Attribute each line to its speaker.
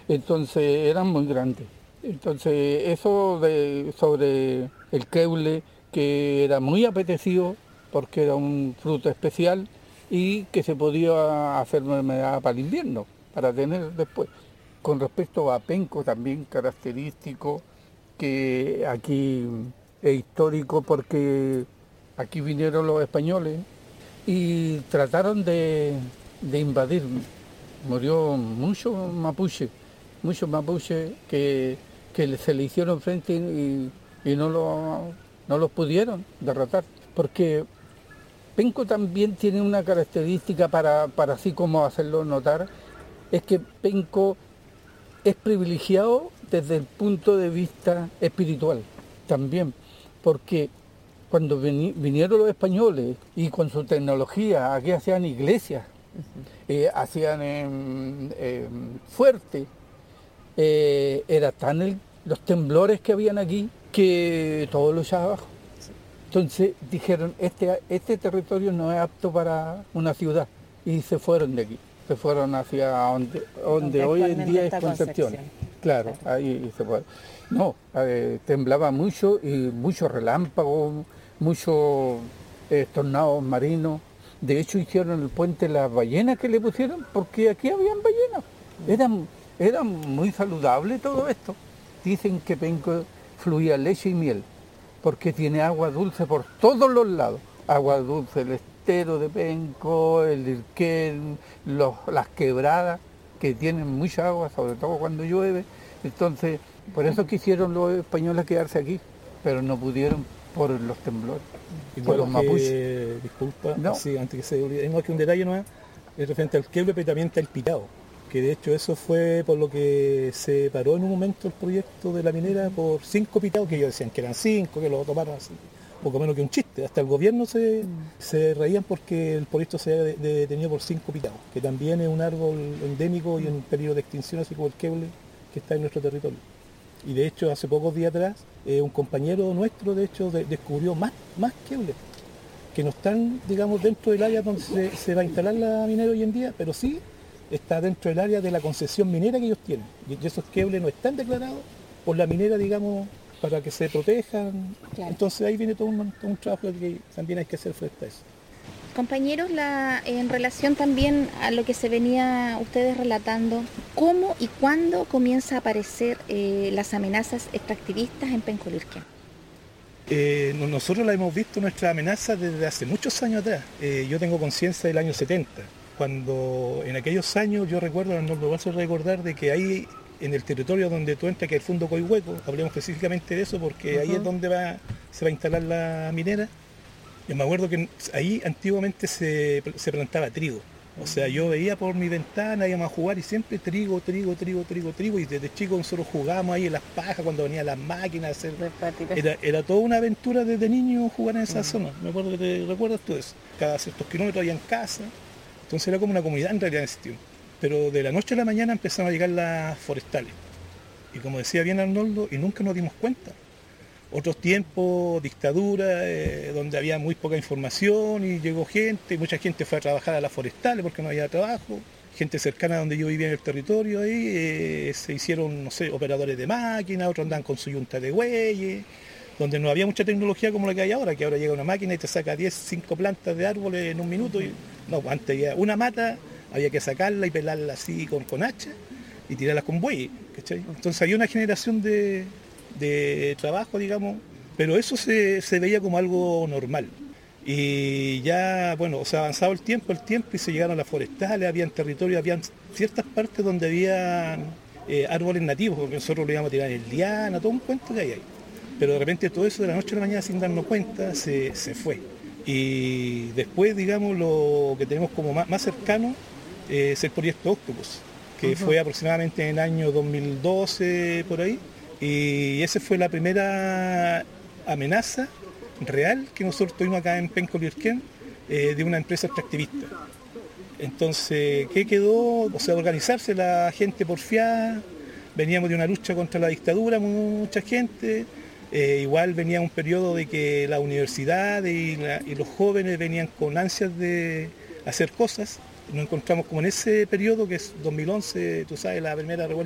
Speaker 1: entonces eran muy grandes. Entonces sobre el keule, que era muy apetecido porque era un fruto especial y que se podía hacer mermelada para el invierno, para tener después. Con respecto a penco, también característico, que aquí es histórico porque aquí vinieron los españoles y trataron de invadir. Murió muchos mapuches que se le hicieron frente y no los pudieron derrotar. Porque Penco también tiene una característica para así como hacerlo notar, es que Penco es privilegiado desde el punto de vista espiritual también, porque cuando vinieron los españoles y con su tecnología aquí hacían iglesias, hacían fuerte, era tan los temblores que habían aquí que todo lo echaba abajo. Entonces dijeron, este territorio no es apto para una ciudad, y se fueron de aquí, se fueron hacia donde hoy en día es Concepción. Claro, ahí se fueron. No, temblaba mucho y muchos relámpagos, muchos tornados marinos. De hecho hicieron el puente Las Ballenas que le pusieron porque aquí habían ballenas. Era muy saludable todo esto. Dicen que Penco fluía leche y miel porque tiene agua dulce por todos los lados. Agua dulce, el estero de Penco, el Lirquén, las quebradas, que tienen mucha agua, sobre todo cuando llueve. Entonces, por eso quisieron los españoles quedarse aquí, pero no pudieron por los temblores, por los mapuches.
Speaker 2: Disculpa, no. Sí, antes que se olvide, no, es que un detalle más es referente al queble, pero también está el picado, que de hecho eso fue por lo que se paró en un momento el proyecto de la minera por 5 pitados, que ellos decían que eran 5, que lo tomaron así, poco menos que un chiste. Hasta el gobierno se reían porque el proyecto se había detenido por 5 pitados, que también es un árbol endémico y en peligro de extinción, así como el queble que está en nuestro territorio. Y de hecho hace pocos días atrás un compañero nuestro de hecho descubrió más queules que no están, digamos, dentro del área donde se va a instalar la minera hoy en día, pero sí está dentro del área de la concesión minera que ellos tienen. Y esos queules no están declarados por la minera, digamos, para que se protejan. Claro. Entonces ahí viene todo un trabajo que también hay que hacer frente a eso.
Speaker 3: Compañeros, en relación también a lo que se venía ustedes relatando, ¿cómo y cuándo comienza a aparecer las amenazas extractivistas en Penco Lirquén?
Speaker 2: Nosotros la hemos visto, nuestra amenaza, desde hace muchos años atrás. Yo tengo conciencia del año 70, cuando en aquellos años yo recuerdo, no lo vas a recordar, de que ahí en el territorio donde tú entras, que es el Fundo Coihueco, hablemos específicamente de eso porque ahí es donde se va a instalar la minera. Yo me acuerdo que ahí antiguamente se plantaba trigo. O sea, yo veía por mi ventana, íbamos a jugar y siempre trigo, y desde chicos nosotros jugábamos ahí en las pajas cuando venían las máquinas. Era toda una aventura desde niño jugar en esa zona. Me acuerdo que te recuerdas tú eso. Cada ciertos kilómetros había en casa. Entonces era como una comunidad en realidad en ese tiempo. Pero de la noche a la mañana empezaron a llegar las forestales. Y como decía bien Arnoldo, y nunca nos dimos cuenta. Otros tiempos, dictadura, donde había muy poca información y llegó gente, y mucha gente fue a trabajar a las forestales porque no había trabajo. Gente cercana a donde yo vivía en el territorio, ahí se hicieron, no sé, operadores de máquinas, otros andaban con su yunta de bueyes, donde no había mucha tecnología como la que hay ahora, que ahora llega una máquina y te saca 5 plantas de árboles en un minuto. No, antes había una mata, había que sacarla y pelarla así con hacha y tirarla con bueyes, ¿cachai? Entonces había una generación de trabajo, digamos, pero eso se veía como algo normal. Y ya, bueno, se ha avanzado el tiempo y se llegaron a las forestales, habían territorios, habían ciertas partes donde había árboles nativos, porque nosotros lo íbamos a tirar en liana, todo un cuento que hay ahí. Pero de repente todo eso de la noche a la mañana, sin darnos cuenta, se fue. Y después, digamos, lo que tenemos como más cercano es el proyecto Octopus, que fue aproximadamente en el año 2012, por ahí. Y esa fue la primera amenaza real que nosotros tuvimos acá en Penco Lirquén de una empresa extractivista. Entonces, ¿qué quedó? O sea, organizarse la gente porfiada, veníamos de una lucha contra la dictadura, mucha gente, igual venía un periodo de que la universidad y los jóvenes venían con ansias de hacer cosas. Nos encontramos como en ese periodo que es 2011, tú sabes, la primera revuelta